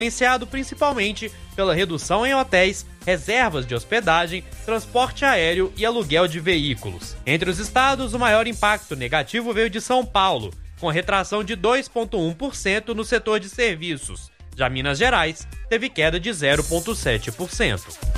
influenciado principalmente pela redução em hotéis, reservas de hospedagem, transporte aéreo e aluguel de veículos. Entre os estados, o maior impacto negativo veio de São Paulo, com retração de 2,1% no setor de serviços. Já Minas Gerais teve queda de 0,7%.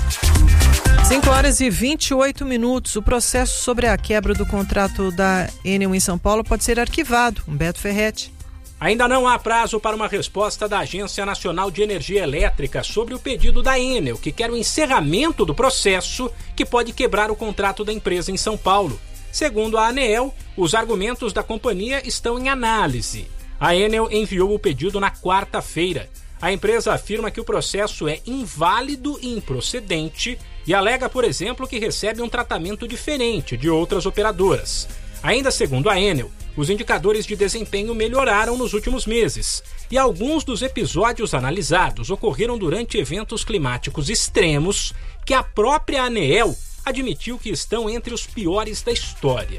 5h28. O processo sobre a quebra do contrato da Enel em São Paulo pode ser arquivado. Humberto Ferretti. Ainda não há prazo para uma resposta da Agência Nacional de Energia Elétrica sobre o pedido da Enel, que quer o encerramento do processo que pode quebrar o contrato da empresa em São Paulo. Segundo a ANEEL, os argumentos da companhia estão em análise. A Enel enviou o pedido na quarta-feira. A empresa afirma que o processo é inválido e improcedente e alega, por exemplo, que recebe um tratamento diferente de outras operadoras. Ainda segundo a Enel, os indicadores de desempenho melhoraram nos últimos meses e alguns dos episódios analisados ocorreram durante eventos climáticos extremos que a própria ANEEL admitiu que estão entre os piores da história.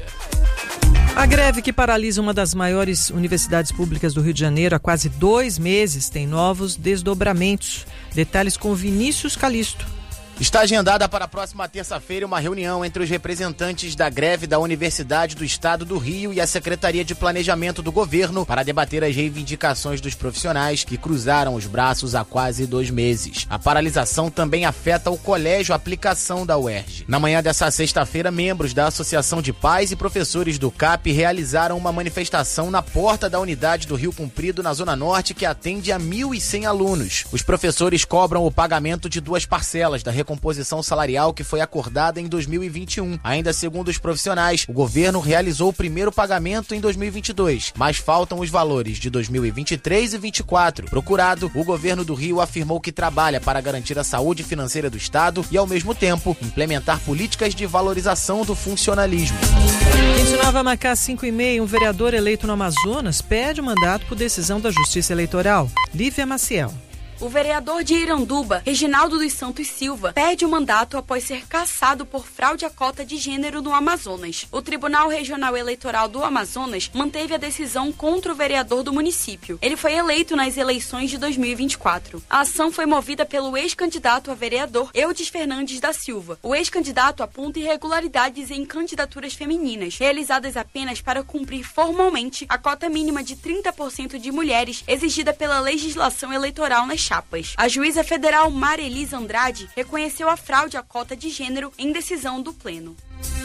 A greve que paralisa uma das maiores universidades públicas do Rio de Janeiro há quase 2 meses tem novos desdobramentos. Detalhes com Vinícius Calisto. Está agendada para a próxima terça-feira uma reunião entre os representantes da greve da Universidade do Estado do Rio e a Secretaria de Planejamento do Governo para debater as reivindicações dos profissionais que cruzaram os braços há quase 2 meses. A paralisação também afeta o Colégio Aplicação da UERJ. Na manhã dessa sexta-feira, membros da Associação de Pais e Professores do CAP realizaram uma manifestação na porta da unidade do Rio Comprido, na Zona Norte, que atende a 1.100 alunos. Os professores cobram o pagamento de 2 parcelas da recomposição salarial que foi acordada em 2021. Ainda segundo os profissionais, o governo realizou o primeiro pagamento em 2022, mas faltam os valores de 2023 e 2024. Procurado, o governo do Rio afirmou que trabalha para garantir a saúde financeira do Estado e, ao mesmo tempo, implementar políticas de valorização do funcionalismo. Continuava a marcar 5h30, um vereador eleito no Amazonas pede o mandato por decisão da Justiça Eleitoral. Lívia Maciel. O vereador de Iranduba, Reginaldo dos Santos Silva, perde o mandato após ser cassado por fraude à cota de gênero no Amazonas. O Tribunal Regional Eleitoral do Amazonas manteve a decisão contra o vereador do município. Ele foi eleito nas eleições de 2024. A ação foi movida pelo ex-candidato a vereador Eudes Fernandes da Silva. O ex-candidato aponta irregularidades em candidaturas femininas, realizadas apenas para cumprir formalmente a cota mínima de 30% de mulheres exigida pela legislação eleitoral nas chapas. A juíza federal Marelisa Andrade reconheceu a fraude à cota de gênero em decisão do Pleno.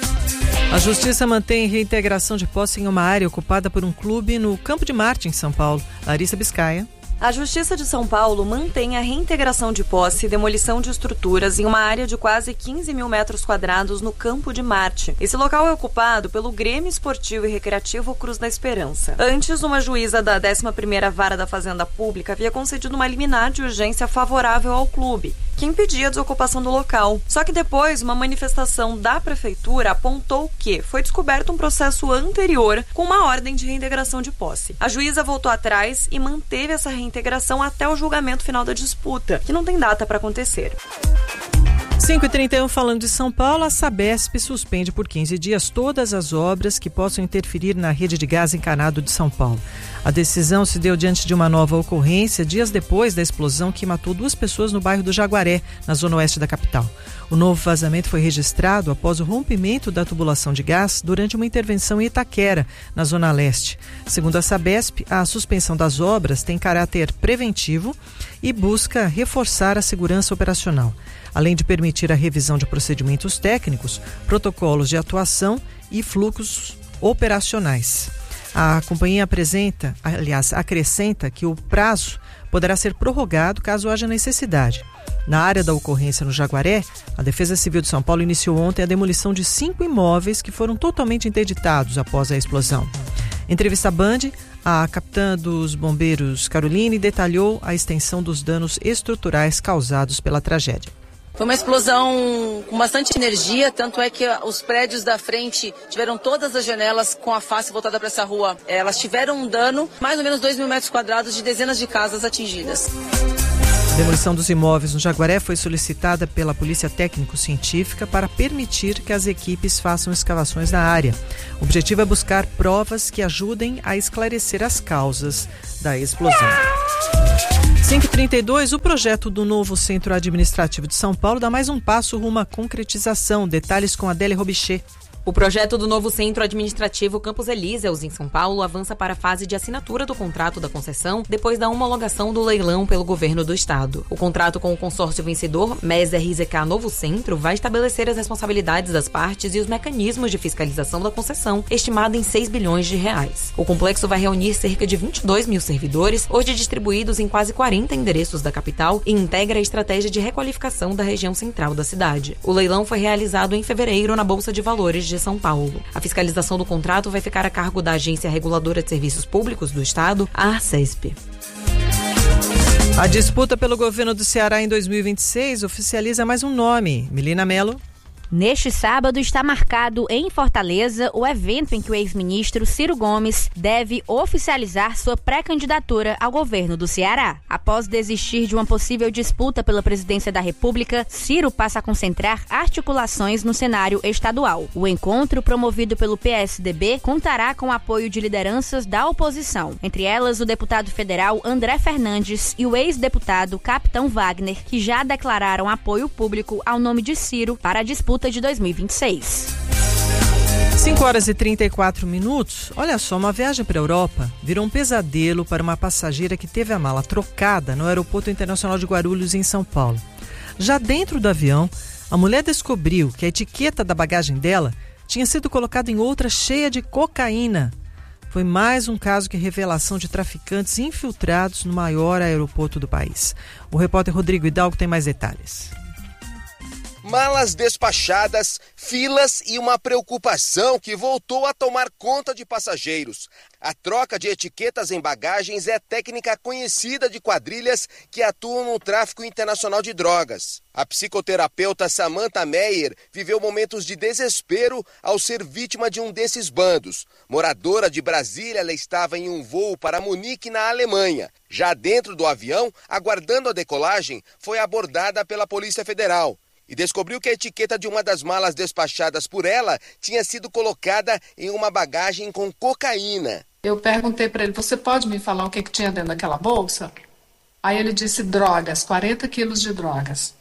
A Justiça mantém reintegração de posse em uma área ocupada por um clube no Campo de Marte, em São Paulo. Larissa Biscaia. A Justiça de São Paulo mantém a reintegração de posse e demolição de estruturas em uma área de quase 15 mil metros quadrados no Campo de Marte. Esse local é ocupado pelo Grêmio Esportivo e Recreativo Cruz da Esperança. Antes, uma juíza da 11ª Vara da Fazenda Pública havia concedido uma liminar de urgência favorável ao clube, que impedia a desocupação do local. Só que depois, uma manifestação da Prefeitura apontou que foi descoberto um processo anterior com uma ordem de reintegração de posse. A juíza voltou atrás e manteve essa reintegração até o julgamento final da disputa, que não tem data para acontecer. 5h31, falando de São Paulo, a Sabesp suspende por 15 dias todas as obras que possam interferir na rede de gás encanado de São Paulo. A decisão se deu diante de uma nova ocorrência, dias depois da explosão que matou 2 pessoas no bairro do Jaguaré, na zona oeste da capital. O novo vazamento foi registrado após o rompimento da tubulação de gás durante uma intervenção em Itaquera, na zona leste. Segundo a Sabesp, a suspensão das obras tem caráter preventivo e busca reforçar a segurança operacional, além de permitir a revisão de procedimentos técnicos, protocolos de atuação e fluxos operacionais. A companhia acrescenta que o prazo poderá ser prorrogado caso haja necessidade. Na área da ocorrência no Jaguaré, a Defesa Civil de São Paulo iniciou ontem a demolição de 5 imóveis que foram totalmente interditados após a explosão. Em entrevista à Band, a capitã dos bombeiros Caroline detalhou a extensão dos danos estruturais causados pela tragédia. Foi uma explosão com bastante energia, tanto é que os prédios da frente tiveram todas as janelas com a face voltada para essa rua. Elas tiveram um dano, mais ou menos 2 mil metros quadrados de dezenas de casas atingidas. A demolição dos imóveis no Jaguaré foi solicitada pela Polícia Técnico-Científica para permitir que as equipes façam escavações na área. O objetivo é buscar provas que ajudem a esclarecer as causas da explosão. 5h32, o projeto do novo Centro Administrativo de São Paulo dá mais um passo rumo à concretização. Detalhes com Adélia Robichê. O projeto do novo Centro Administrativo Campos Elíseos, em São Paulo, avança para a fase de assinatura do contrato da concessão depois da homologação do leilão pelo governo do estado. O contrato com o consórcio vencedor, MES RZK Novo Centro, vai estabelecer as responsabilidades das partes e os mecanismos de fiscalização da concessão, estimada em 6 bilhões de reais. O complexo vai reunir cerca de 22 mil servidores, hoje distribuídos em quase 40 endereços da capital, e integra a estratégia de requalificação da região central da cidade. O leilão foi realizado em fevereiro na Bolsa de Valores de São Paulo. A fiscalização do contrato vai ficar a cargo da Agência Reguladora de Serviços Públicos do Estado, a Arcesp. A disputa pelo governo do Ceará em 2026 oficializa mais um nome. Milena Mello. Neste sábado está marcado em Fortaleza o evento em que o ex-ministro Ciro Gomes deve oficializar sua pré-candidatura ao governo do Ceará. Após desistir de uma possível disputa pela presidência da República, Ciro passa a concentrar articulações no cenário estadual. O encontro, promovido pelo PSDB, contará com o apoio de lideranças da oposição, entre elas o deputado federal André Fernandes e o ex-deputado Capitão Wagner, que já declararam apoio público ao nome de Ciro para a disputa de 2026. 5h34. Olha só, uma viagem para a Europa virou um pesadelo para uma passageira que teve a mala trocada no Aeroporto Internacional de Guarulhos, em São Paulo. Já dentro do avião, a mulher descobriu que a etiqueta da bagagem dela tinha sido colocada em outra cheia de cocaína. Foi mais um caso de revelação de traficantes infiltrados no maior aeroporto do país. O repórter Rodrigo Hidalgo tem mais detalhes. Malas despachadas, filas e uma preocupação que voltou a tomar conta de passageiros. A troca de etiquetas em bagagens é técnica conhecida de quadrilhas que atuam no tráfico internacional de drogas. A psicoterapeuta Samantha Meyer viveu momentos de desespero ao ser vítima de um desses bandos. Moradora de Brasília, ela estava em um voo para Munique, na Alemanha. Já dentro do avião, aguardando a decolagem, foi abordada pela Polícia Federal e descobriu que a etiqueta de uma das malas despachadas por ela tinha sido colocada em uma bagagem com cocaína. Eu perguntei para ele, você pode me falar o que tinha dentro daquela bolsa? Aí ele disse drogas, 40 quilos de drogas.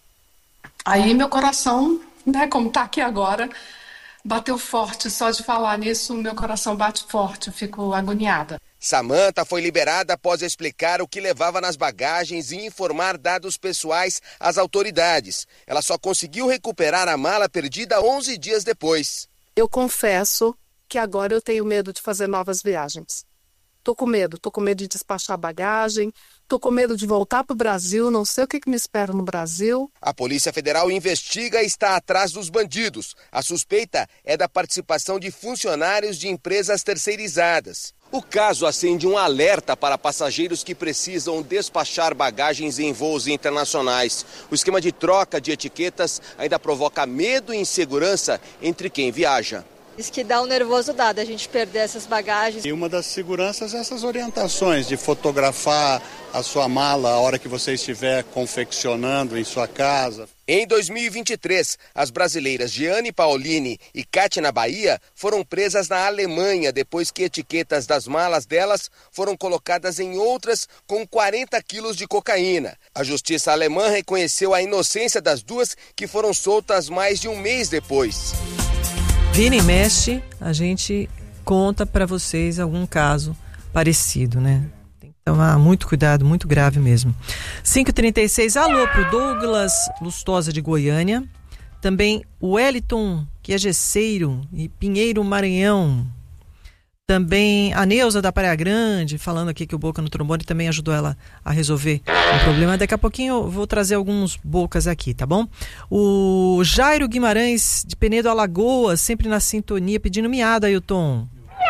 Aí meu coração, como está aqui agora, bateu forte. Só de falar nisso, meu coração bate forte, eu fico agoniada. Samantha foi liberada após explicar o que levava nas bagagens e informar dados pessoais às autoridades. Ela só conseguiu recuperar a mala perdida 11 dias depois. Eu confesso que agora eu tenho medo de fazer novas viagens. Tô com medo de despachar bagagem, tô com medo de voltar para o Brasil, não sei o que me espera no Brasil. A Polícia Federal investiga e está atrás dos bandidos. A suspeita é da participação de funcionários de empresas terceirizadas. O caso acende um alerta para passageiros que precisam despachar bagagens em voos internacionais. O esquema de troca de etiquetas ainda provoca medo e insegurança entre quem viaja. Isso que dá um nervoso dado, a gente perder essas bagagens. E uma das seguranças é essas orientações de fotografar a sua mala a hora que você estiver confeccionando em sua casa. Em 2023, as brasileiras Giane Paolini e Kátia na Bahia foram presas na Alemanha depois que etiquetas das malas delas foram colocadas em outras com 40 quilos de cocaína. A justiça alemã reconheceu a inocência das duas, que foram soltas mais de um mês depois. Vira e mexe, a gente conta para vocês algum caso parecido, né? Tem que tomar muito cuidado, muito grave mesmo. 5h36, alô pro Douglas Lustosa de Goiânia. Também o Wellington, que é gesseiro, e Pinheiro, Maranhão. Também a Neuza da Praia Grande, falando aqui que o Boca no trombone também ajudou ela a resolver o problema. Daqui a pouquinho eu vou trazer alguns bocas aqui, tá bom? O Jairo Guimarães, de Penedo, Alagoas, sempre na sintonia, pedindo miada, Ailton.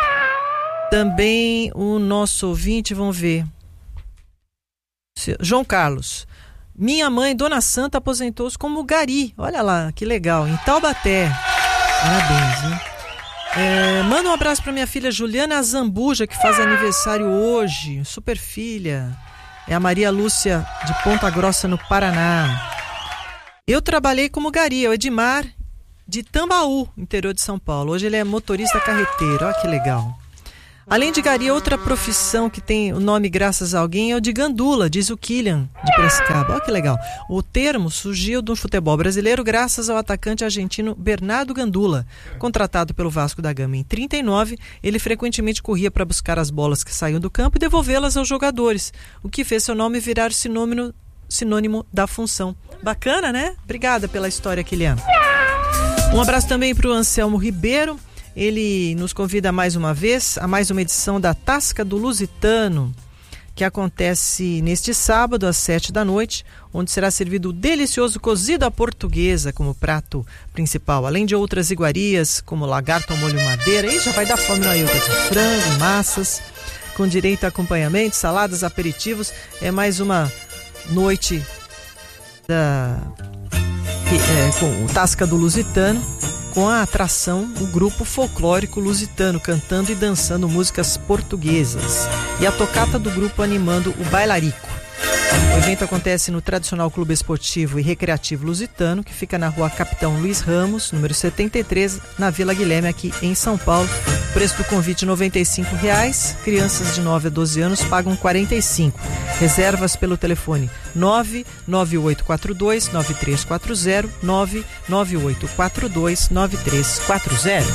Também o nosso ouvinte, vamos ver. João Carlos. Minha mãe, Dona Santa, aposentou-se como gari. Olha lá, que legal, em Taubaté. Parabéns, hein? Manda um abraço para minha filha Juliana Zambuja, que faz aniversário hoje, super filha. É a Maria Lúcia de Ponta Grossa, no Paraná. Eu trabalhei como gari, é o Edmar de Tambaú, interior de São Paulo. Hoje ele é motorista carreteiro, olha que legal. Além de gari, outra profissão que tem o nome graças a alguém é o de gandula, diz o Kylian de Piracicaba. Olha que legal. O termo surgiu do futebol brasileiro graças ao atacante argentino Bernardo Gandula. Contratado pelo Vasco da Gama em 1939, ele frequentemente corria para buscar as bolas que saíam do campo e devolvê-las aos jogadores, o que fez seu nome virar sinônimo da função. Bacana, né? Obrigada pela história, Kylian. Um abraço também para o Anselmo Ribeiro. Ele nos convida mais uma vez a mais uma edição da Tasca do Lusitano, que acontece neste sábado às 19h, onde será servido o delicioso cozido à portuguesa como prato principal, além de outras iguarias como lagarto ao molho madeira. E já vai dar fome no Ailton, frango, massas, com direito a acompanhamento, saladas, aperitivos. É mais uma noite com o Tasca do Lusitano, com a atração o grupo folclórico lusitano cantando e dançando músicas portuguesas e a tocata do grupo animando o bailarico. O evento acontece no tradicional Clube Esportivo e Recreativo Lusitano, que fica na rua Capitão Luiz Ramos, número 73, na Vila Guilherme, aqui em São Paulo. O preço do convite R$ 95. Crianças de 9 a 12 anos pagam R$ 45. Reservas pelo telefone 99842-9340, 99842-9340.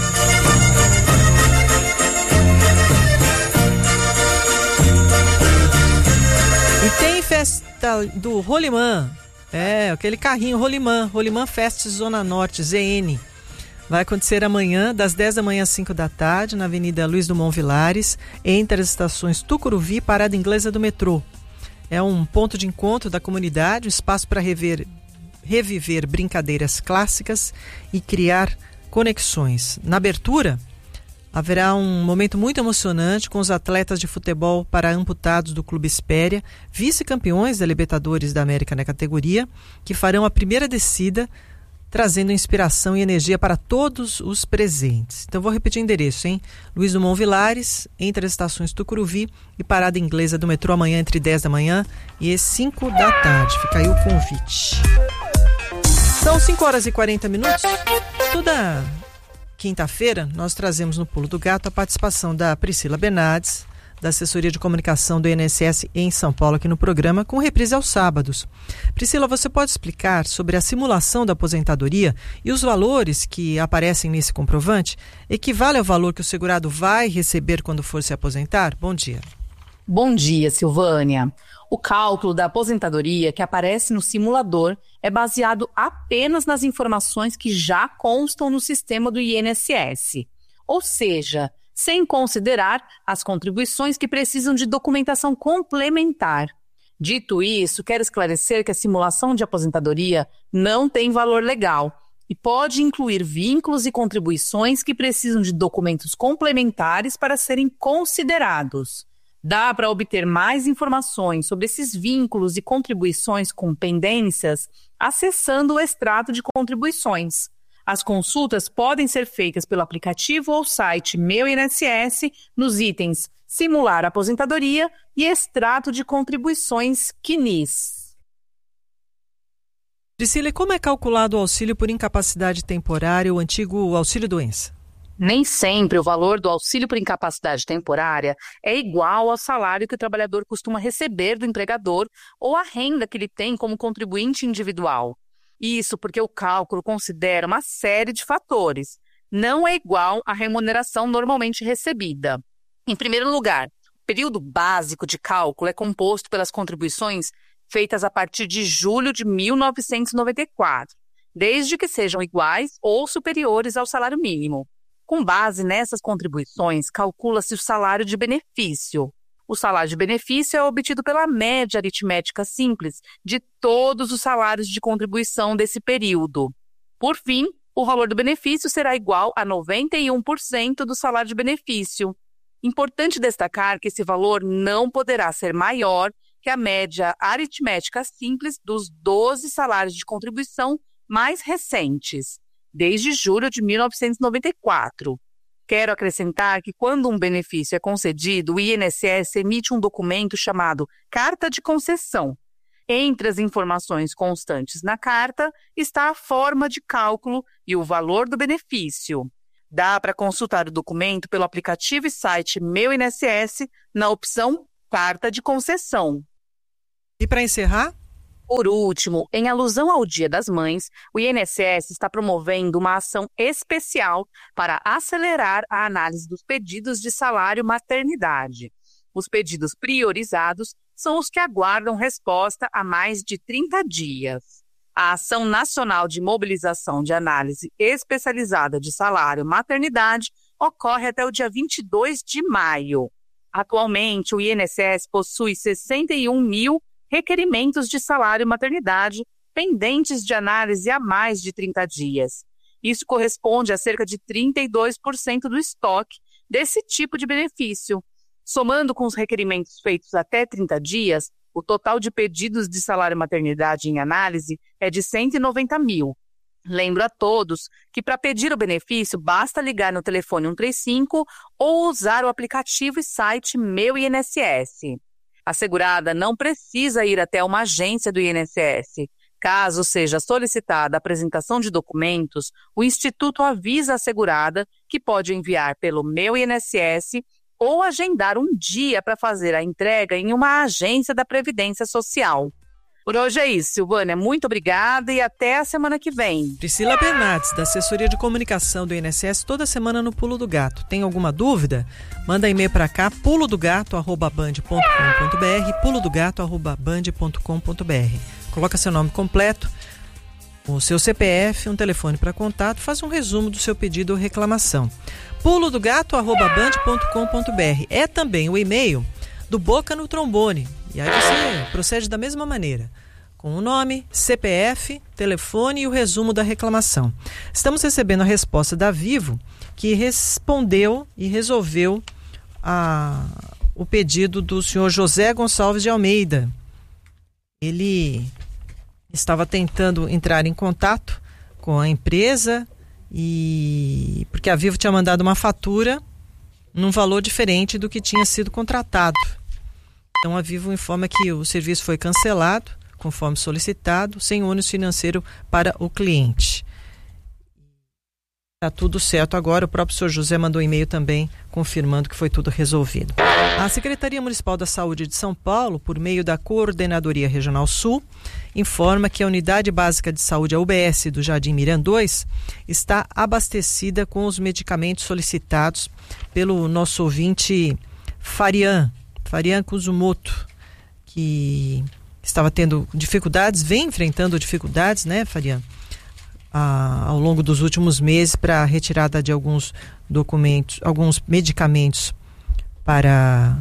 E tem festa do Rolimã, aquele carrinho Rolimã Fest Zona Norte, ZN. Vai acontecer amanhã, das 10 da manhã às 5 da tarde, na Avenida Luiz Dumont Vilares, entre as estações Tucuruvi e Parada Inglesa do metrô. É um ponto de encontro da comunidade, um espaço para reviver brincadeiras clássicas e criar conexões. Na abertura, haverá um momento muito emocionante com os atletas de futebol para amputados do Clube Espéria, vice-campeões da Libertadores da América na categoria, que farão a primeira descida, trazendo inspiração e energia para todos os presentes. Então vou repetir o endereço, hein? Luiz Dumont Vilares, entre as estações Tucuruvi e Parada Inglesa do metrô, amanhã entre 10 da manhã e 5 da tarde. Fica aí o convite. São 5h40. Toda quinta-feira nós trazemos no Pulo do Gato a participação da Priscila Bernardes, da Assessoria de Comunicação do INSS em São Paulo, aqui no programa, com reprise aos sábados. Priscila, você pode explicar sobre a simulação da aposentadoria e os valores que aparecem nesse comprovante? Equivale ao valor que o segurado vai receber quando for se aposentar? Bom dia. Bom dia, Silvânia. O cálculo da aposentadoria que aparece no simulador é baseado apenas nas informações que já constam no sistema do INSS. Ou seja, sem considerar as contribuições que precisam de documentação complementar. Dito isso, quero esclarecer que a simulação de aposentadoria não tem valor legal e pode incluir vínculos e contribuições que precisam de documentos complementares para serem considerados. Dá para obter mais informações sobre esses vínculos e contribuições com pendências acessando o extrato de contribuições. As consultas podem ser feitas pelo aplicativo ou site Meu INSS nos itens Simular Aposentadoria e Extrato de Contribuições CNIS. Priscila, e como é calculado o auxílio por incapacidade temporária, o antigo auxílio-doença? Nem sempre o valor do auxílio por incapacidade temporária é igual ao salário que o trabalhador costuma receber do empregador ou a renda que ele tem como contribuinte individual. Isso porque o cálculo considera uma série de fatores. Não é igual à remuneração normalmente recebida. Em primeiro lugar, o período básico de cálculo é composto pelas contribuições feitas a partir de julho de 1994, desde que sejam iguais ou superiores ao salário mínimo. Com base nessas contribuições, calcula-se o salário de benefício. O salário de benefício é obtido pela média aritmética simples de todos os salários de contribuição desse período. Por fim, o valor do benefício será igual a 91% do salário de benefício. Importante destacar que esse valor não poderá ser maior que a média aritmética simples dos 12 salários de contribuição mais recentes, desde julho de 1994. Quero acrescentar que quando um benefício é concedido, o INSS emite um documento chamado Carta de Concessão. Entre as informações constantes na carta está a forma de cálculo e o valor do benefício. Dá para consultar o documento pelo aplicativo e site Meu INSS na opção Carta de Concessão. E para encerrar? Por último, em alusão ao Dia das Mães, o INSS está promovendo uma ação especial para acelerar a análise dos pedidos de salário maternidade. Os pedidos priorizados são os que aguardam resposta há mais de 30 dias. A Ação Nacional de Mobilização de Análise Especializada de Salário Maternidade ocorre até o dia 22 de maio. Atualmente, o INSS possui 61 mil requerimentos de salário maternidade pendentes de análise há mais de 30 dias. Isso corresponde a cerca de 32% do estoque desse tipo de benefício. Somando com os requerimentos feitos até 30 dias, o total de pedidos de salário maternidade em análise é de 190 mil. Lembro a todos que para pedir o benefício basta ligar no telefone 135 ou usar o aplicativo e site Meu INSS. A segurada não precisa ir até uma agência do INSS. Caso seja solicitada a apresentação de documentos, o Instituto avisa a segurada que pode enviar pelo Meu INSS ou agendar um dia para fazer a entrega em uma agência da Previdência Social. Por hoje é isso, Silvânia. Muito obrigada e até a semana que vem. Priscila Bernardes, da Assessoria de Comunicação do INSS, toda semana no Pulo do Gato. Tem alguma dúvida? Manda e-mail para cá, pulodogato@band.com.br, pulodogato@band.com.br. Coloca seu nome completo, o seu CPF, um telefone para contato, faz um resumo do seu pedido ou reclamação. pulodogato@band.com.br. É também o e-mail do Boca no Trombone. E aí você procede da mesma maneira, com o nome, CPF, telefone e o resumo da reclamação. Estamos recebendo a resposta da Vivo, que respondeu e resolveu o pedido do senhor José Gonçalves de Almeida. Ele estava tentando entrar em contato com a empresa porque a Vivo tinha mandado uma fatura num valor diferente do que tinha sido contratado. Então a Vivo informa que o serviço foi cancelado, conforme solicitado, sem ônus financeiro para o cliente. Está tudo certo agora, o próprio senhor José mandou um e-mail também confirmando que foi tudo resolvido. A Secretaria Municipal da Saúde de São Paulo, por meio da Coordenadoria Regional Sul, informa que a Unidade Básica de Saúde, a UBS do Jardim Miran 2, está abastecida com os medicamentos solicitados pelo nosso ouvinte Farian Kuzumoto, que estava tendo dificuldades, vem enfrentando dificuldades, né, Farian, ao longo dos últimos meses para a retirada de alguns documentos, alguns medicamentos para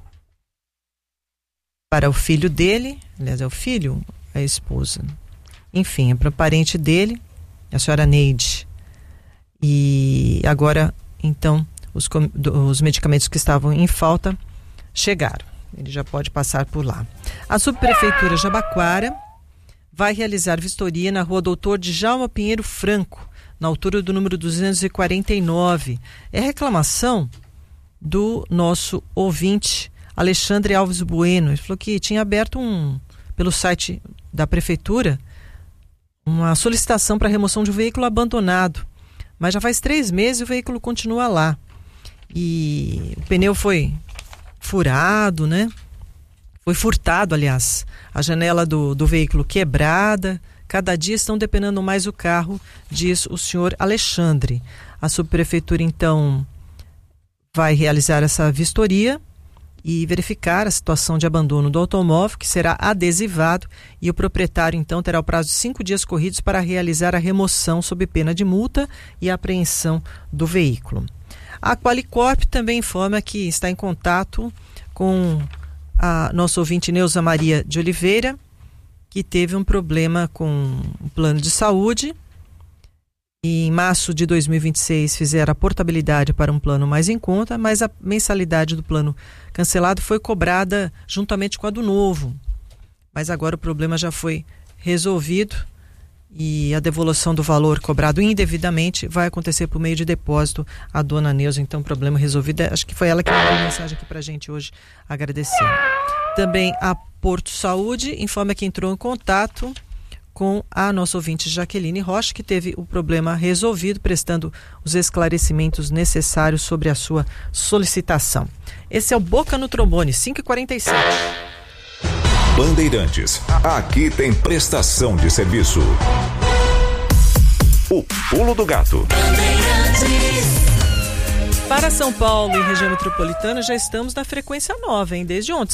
o filho dele, aliás, é o filho, a esposa, enfim, é para o parente dele, a senhora Neide. E agora, então, os medicamentos que estavam em falta chegaram. Ele já pode passar por lá. A Subprefeitura Jabaquara vai realizar vistoria na rua Doutor Djalma Pinheiro Franco, na altura do número 249. É reclamação do nosso ouvinte, Alexandre Alves Bueno. Ele falou que tinha aberto pelo site da Prefeitura, uma solicitação para remoção de um veículo abandonado. Mas já faz 3 meses e o veículo continua lá. E o pneu foi furado, né? Foi furtado, aliás. A janela do veículo quebrada. Cada dia estão depenando mais o carro, diz o senhor Alexandre. A subprefeitura, então, vai realizar essa vistoria e verificar a situação de abandono do automóvel, que será adesivado, e o proprietário, então, terá o prazo de 5 dias corridos para realizar a remoção sob pena de multa e apreensão do veículo. A Qualicorp também informa que está em contato com a nossa ouvinte Neuza Maria de Oliveira, que teve um problema com o plano de saúde. E em março de 2026 fizeram a portabilidade para um plano mais em conta, mas a mensalidade do plano cancelado foi cobrada juntamente com a do novo. Mas agora o problema já foi resolvido e a devolução do valor cobrado indevidamente vai acontecer por meio de depósito. A dona Neuza, então, problema resolvido. Acho que foi ela que mandou mensagem aqui pra gente hoje, agradecendo. Também a Porto Saúde informa que entrou em contato com a nossa ouvinte Jaqueline Rocha, que teve o problema resolvido, prestando os esclarecimentos necessários sobre a sua solicitação. Esse é o Boca no Trombone, 5h47. Bandeirantes, aqui tem prestação de serviço. O Pulo do Gato. Para São Paulo e região metropolitana já estamos na frequência nova, hein? Desde ontem,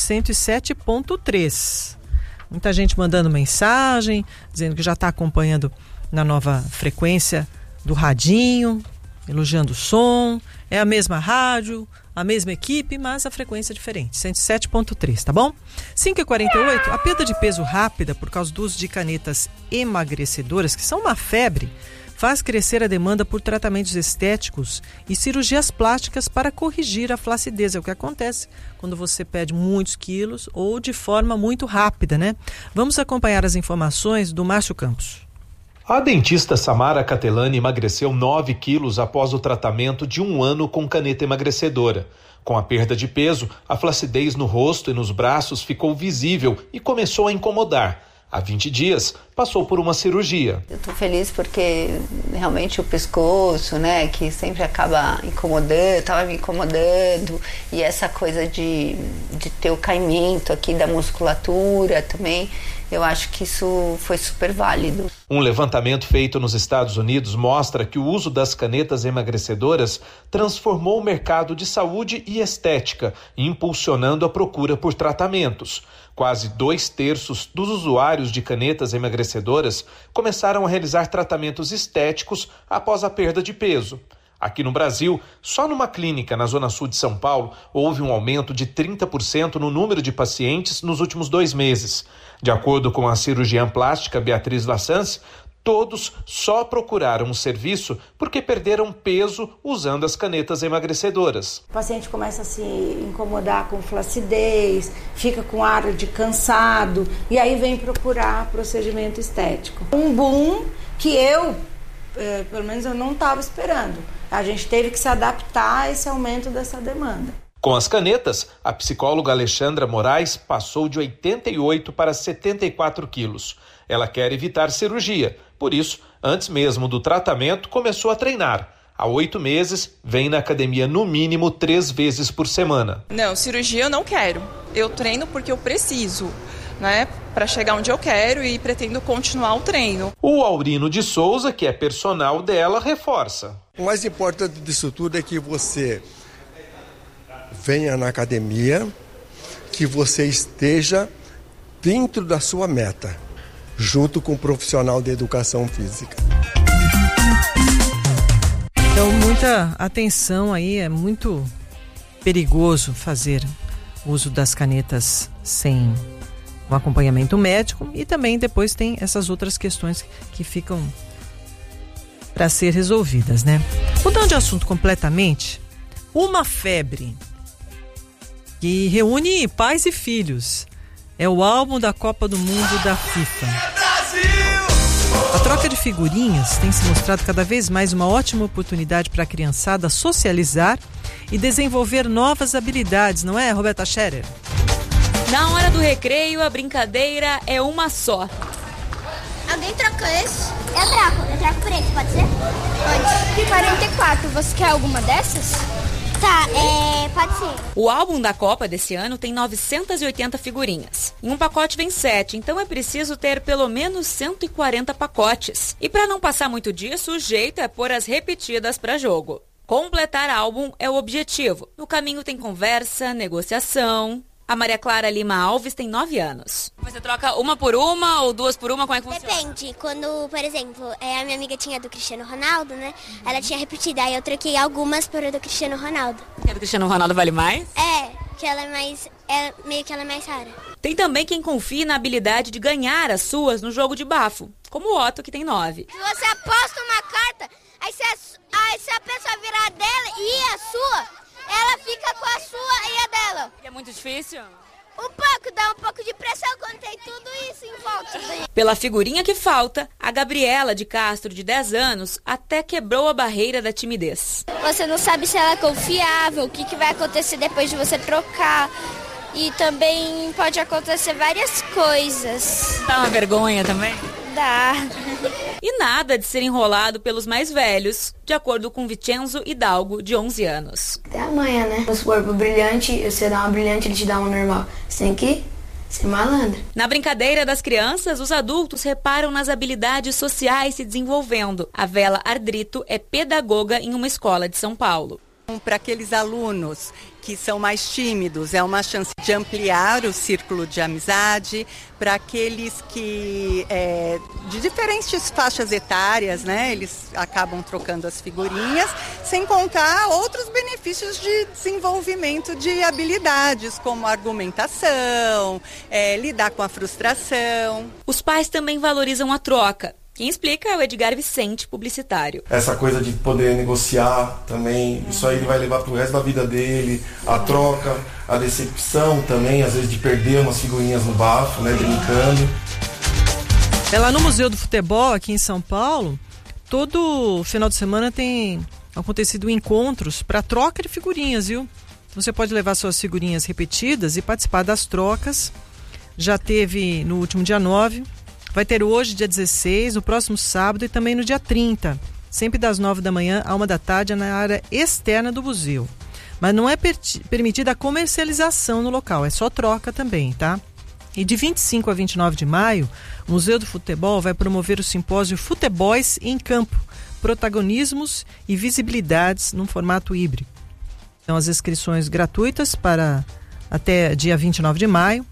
107.3. Muita gente mandando mensagem, dizendo que já está acompanhando na nova frequência do radinho, elogiando o som. É a mesma rádio, a mesma equipe, mas a frequência é diferente, 107.3, tá bom? 5h48, a perda de peso rápida por causa do uso de canetas emagrecedoras, que são uma febre, faz crescer a demanda por tratamentos estéticos e cirurgias plásticas para corrigir a flacidez. É o que acontece quando você perde muitos quilos ou de forma muito rápida, né? Vamos acompanhar as informações do Márcio Campos. A dentista Samara Catelani emagreceu 9 quilos após o tratamento de 1 ano com caneta emagrecedora. Com a perda de peso, a flacidez no rosto e nos braços ficou visível e começou a incomodar. Há 20 dias, passou por uma cirurgia. Eu estou feliz porque realmente o pescoço, né, que sempre acaba incomodando, estava me incomodando, e essa coisa de ter o caimento aqui da musculatura também, eu acho que isso foi super válido. Um levantamento feito nos Estados Unidos mostra que o uso das canetas emagrecedoras transformou o mercado de saúde e estética, impulsionando a procura por tratamentos. Quase 2/3 dos usuários de canetas emagrecedoras começaram a realizar tratamentos estéticos após a perda de peso. Aqui no Brasil, só numa clínica na Zona Sul de São Paulo, houve um aumento de 30% no número de pacientes nos últimos 2 meses. De acordo com a cirurgiã plástica Beatriz Lassance, todos só procuraram o serviço porque perderam peso usando as canetas emagrecedoras. O paciente começa a se incomodar com flacidez, fica com ar de cansado e aí vem procurar procedimento estético. Um boom que pelo menos eu não estava esperando. A gente teve que se adaptar a esse aumento dessa demanda. Com as canetas, a psicóloga Alexandra Moraes passou de 88 para 74 quilos. Ela quer evitar cirurgia, por isso, antes mesmo do tratamento, começou a treinar. Há 8 meses, vem na academia no mínimo 3 vezes por semana. Não, cirurgia eu não quero. Eu treino porque eu preciso, né? Para chegar onde eu quero e pretendo continuar o treino. O Aurino de Souza, que é personal dela, reforça. O mais importante disso tudo é que você venha na academia, que você esteja dentro da sua meta, junto com um profissional de educação física. Então, muita atenção aí, é muito perigoso fazer uso das canetas sem um acompanhamento médico, e também depois tem essas outras questões que ficam para ser resolvidas, né? Mudando de assunto completamente, uma febre que reúne pais e filhos é o álbum da Copa do Mundo da FIFA. A troca de figurinhas tem se mostrado cada vez mais uma ótima oportunidade para a criançada socializar e desenvolver novas habilidades, não é, Roberta Scherer? Na hora do recreio, a brincadeira é uma só. Alguém troca esse? Eu troco por esse, pode ser? Pode. E 44, você quer alguma dessas? Tá, pode ser. O álbum da Copa desse ano tem 980 figurinhas. Em um pacote vem 7, então é preciso ter pelo menos 140 pacotes. E para não passar muito disso, o jeito é pôr as repetidas para jogo. Completar álbum é o objetivo. No caminho tem conversa, negociação. A Maria Clara Lima Alves tem 9 anos. Você troca uma por uma ou 2 por uma? Como é que funciona? Depende. Quando, por exemplo, a minha amiga tinha do Cristiano Ronaldo, né? Ela tinha repetido, aí eu troquei algumas por a do Cristiano Ronaldo. E a do Cristiano Ronaldo vale mais? Que ela é mais... meio que ela é mais rara. Tem também quem confie na habilidade de ganhar as suas no jogo de bafo, como o Otto, que tem 9. Se você aposta uma carta, aí se a pessoa virar dela e a sua... ela fica com a sua e a dela. É muito difícil? Um pouco, dá um pouco de pressão quando tem tudo isso em volta. Pela figurinha que falta, a Gabriela de Castro, de 10 anos, até quebrou a barreira da timidez. Você não sabe se ela é confiável, o que vai acontecer depois de você trocar. E também pode acontecer várias coisas. Dá uma vergonha também? Dá. E nada de ser enrolado pelos mais velhos, de acordo com Vicenzo Hidalgo, de 11 anos. Até amanhã, né? Vamos supor, pro brilhante, você dá uma brilhante, ele te dá uma normal. Você tem que ser malandro. Na brincadeira das crianças, os adultos reparam nas habilidades sociais se desenvolvendo. A Vela Ardrito é pedagoga em uma escola de São Paulo. Para aqueles alunos que são mais tímidos, é uma chance de ampliar o círculo de amizade. Para aqueles que, de diferentes faixas etárias, né, eles acabam trocando as figurinhas, sem contar outros benefícios de desenvolvimento de habilidades, como argumentação, lidar com a frustração. Os pais também valorizam a troca. Quem explica é o Edgar Vicente, publicitário. Essa coisa de poder negociar também, isso aí ele vai levar pro resto da vida dele, a troca, a decepção também, às vezes de perder umas figurinhas no bafo, né, brincando. É lá no Museu do Futebol, aqui em São Paulo, todo final de semana tem acontecido encontros para troca de figurinhas, viu? Você pode levar suas figurinhas repetidas e participar das trocas. Já teve no último dia 9, vai ter hoje, dia 16, no próximo sábado e também no dia 30, sempre das 9 da manhã à 1 da tarde na área externa do museu. Mas não é permitida a comercialização no local, é só troca também, tá? E de 25 a 29 de maio, o Museu do Futebol vai promover o simpósio Futeboys em Campo, protagonismos e visibilidades num formato híbrido. Então, as inscrições gratuitas para até dia 29 de maio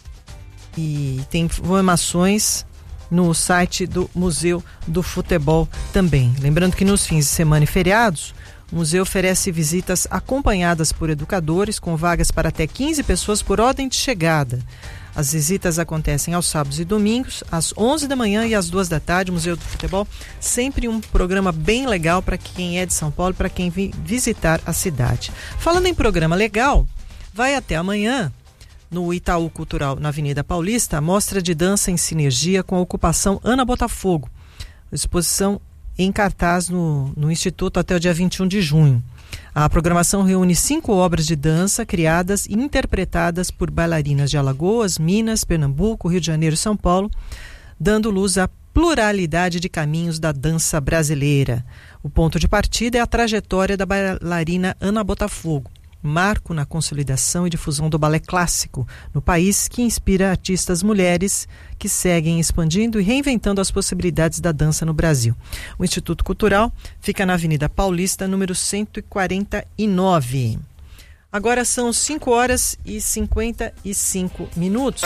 e tem informações no site do Museu do Futebol também. Lembrando que nos fins de semana e feriados, o museu oferece visitas acompanhadas por educadores, com vagas para até 15 pessoas por ordem de chegada. As visitas acontecem aos sábados e domingos, às 11 da manhã e às 2 da tarde. O Museu do Futebol, sempre um programa bem legal para quem é de São Paulo, para quem vem visitar a cidade. Falando em programa legal, vai até amanhã, no Itaú Cultural, na Avenida Paulista, a mostra de dança em sinergia com a ocupação Ana Botafogo. Exposição em cartaz no Instituto até o dia 21 de junho. A programação reúne 5 obras de dança criadas e interpretadas por bailarinas de Alagoas, Minas, Pernambuco, Rio de Janeiro e São Paulo, dando luz à pluralidade de caminhos da dança brasileira. O ponto de partida é a trajetória da bailarina Ana Botafogo, marco na consolidação e difusão do balé clássico no país, que inspira artistas mulheres que seguem expandindo e reinventando as possibilidades da dança no Brasil. O Instituto Cultural fica na Avenida Paulista, número 149. Agora são 5 horas e 55 minutos.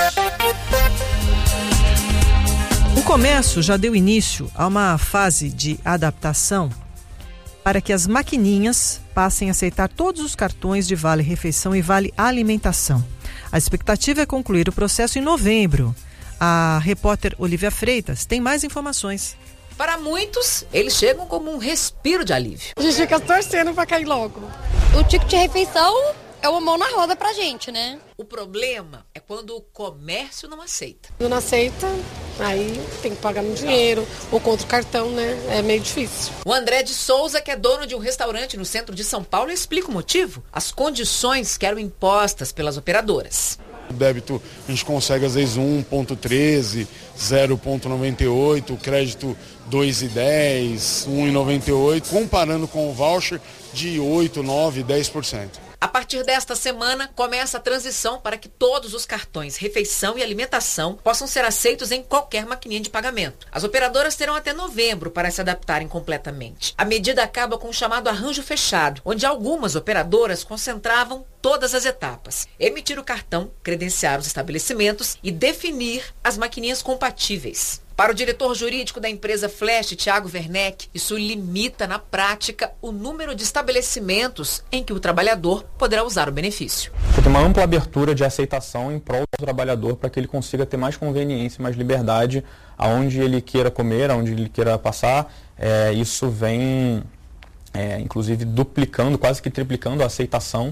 O comércio já deu início a uma fase de adaptação para que as maquininhas passem a aceitar todos os cartões de Vale Refeição e Vale Alimentação. A expectativa é concluir o processo em novembro. A repórter Olivia Freitas tem mais informações. Para muitos, eles chegam como um respiro de alívio. A gente fica torcendo para cair logo. O ticket de refeição é uma mão na roda pra gente, né? O problema é quando o comércio não aceita. Quando não aceita, aí tem que pagar no dinheiro ou contra o cartão, né? É meio difícil. O André de Souza, que é dono de um restaurante no centro de São Paulo, explica o motivo. As condições que eram impostas pelas operadoras. O débito a gente consegue às vezes 1,13, 0,98, o crédito 2,10, 1,98, comparando com o voucher de 8, 9, 10%. A partir desta semana, começa a transição para que todos os cartões refeição e alimentação possam ser aceitos em qualquer maquininha de pagamento. As operadoras terão até novembro para se adaptarem completamente. A medida acaba com o chamado arranjo fechado, onde algumas operadoras concentravam todas as etapas: emitir o cartão, credenciar os estabelecimentos e definir as maquininhas compatíveis. Para o diretor jurídico da empresa Flash, Thiago Werneck, isso limita na prática o número de estabelecimentos em que o trabalhador poderá usar o benefício. Tem uma ampla abertura de aceitação em prol do trabalhador para que ele consiga ter mais conveniência, mais liberdade aonde ele queira comer, aonde ele queira passar. Isso vem, inclusive, duplicando, quase que triplicando a aceitação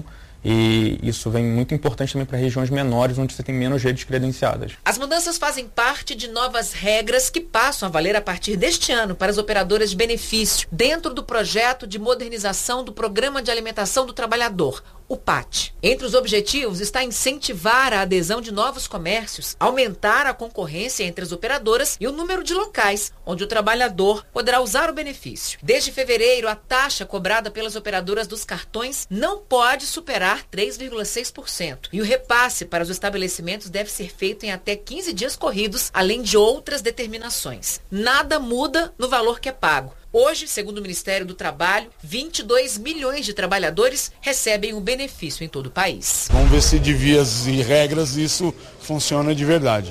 E isso vem muito importante também para regiões menores, onde você tem menos redes credenciadas. As mudanças fazem parte de novas regras que passam a valer a partir deste ano para as operadoras de benefício, dentro do projeto de modernização do Programa de Alimentação do Trabalhador, o PAT. Entre os objetivos está incentivar a adesão de novos comércios, aumentar a concorrência entre as operadoras e o número de locais onde o trabalhador poderá usar o benefício. Desde fevereiro, a taxa cobrada pelas operadoras dos cartões não pode superar 3,6%. E o repasse para os estabelecimentos deve ser feito em até 15 dias corridos, além de outras determinações. Nada muda no valor que é pago. Hoje, segundo o Ministério do Trabalho, 22 milhões de trabalhadores recebem o benefício em todo o país. Vamos ver se de vias e regras isso funciona de verdade.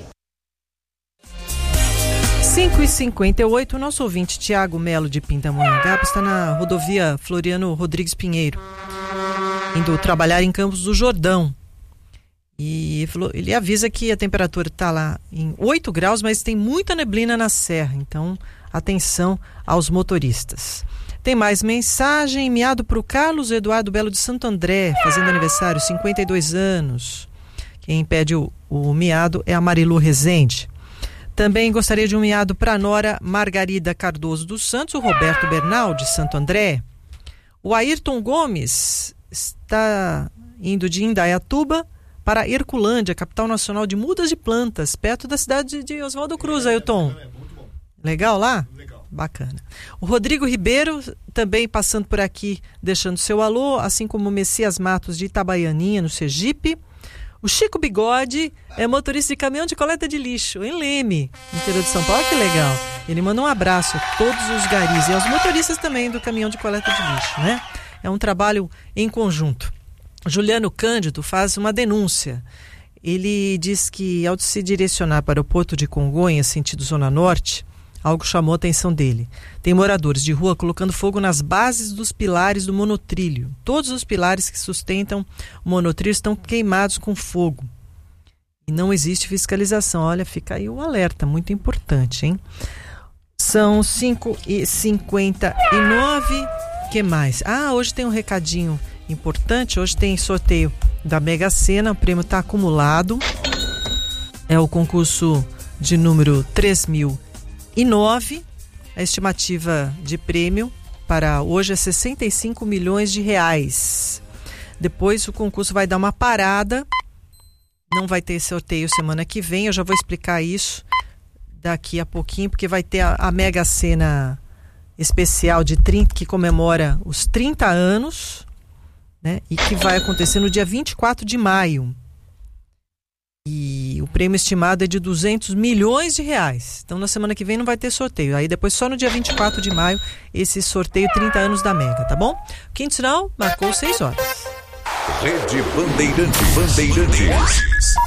5h58, o nosso ouvinte Tiago Melo de Pindamonhangaba está na rodovia Floriano Rodrigues Pinheiro, indo trabalhar em Campos do Jordão. E ele avisa que a temperatura está lá em 8 graus, mas tem muita neblina na serra, então atenção aos motoristas. Tem mais mensagem, enviado para o Carlos Eduardo Belo de Santo André, fazendo aniversário, 52 anos. Quem pede o miado é a Marilu Rezende. Também gostaria de um miado para a nora Margarida Cardoso dos Santos, o Roberto Bernal de Santo André. O Ayrton Gomes está indo de Indaiatuba para Herculândia, capital nacional de mudas de plantas, perto da cidade de Oswaldo Cruz, Ayrton. Legal lá? Legal. Bacana. O Rodrigo Ribeiro também passando por aqui, deixando seu alô, assim como o Messias Matos de Itabaianinha, no Sergipe. O Chico Bigode é motorista de caminhão de coleta de lixo em Leme, interior de São Paulo. Que legal. Ele manda um abraço a todos os garis e aos motoristas também do caminhão de coleta de lixo, né? É um trabalho em conjunto. Juliano Cândido faz uma denúncia. Ele diz que ao se direcionar para o Porto de Congonhas, sentido Zona Norte, algo chamou a atenção dele. Tem moradores de rua colocando fogo nas bases dos pilares do monotrilho. Todos os pilares que sustentam o monotrilho estão queimados com fogo. E não existe fiscalização. Olha, fica aí o alerta, muito importante, hein? São 5h59. Que mais? Hoje tem um recadinho importante. Hoje tem sorteio da Mega Sena. O prêmio está acumulado. É o concurso de número 3009. A estimativa de prêmio para hoje é 65 milhões de reais. Depois o concurso vai dar uma parada. Não vai ter sorteio semana que vem. Eu já vou explicar isso daqui a pouquinho, porque vai ter a Mega Sena especial de 30, que comemora os 30 anos, né? E que vai acontecer no dia 24 de maio. E o prêmio estimado é de 200 milhões de reais. Então na semana que vem não vai ter sorteio. Aí depois só no dia 24 de maio esse sorteio 30 anos da Mega, tá bom? Quinto sinal marcou 6 horas. Rede Bandeirantes.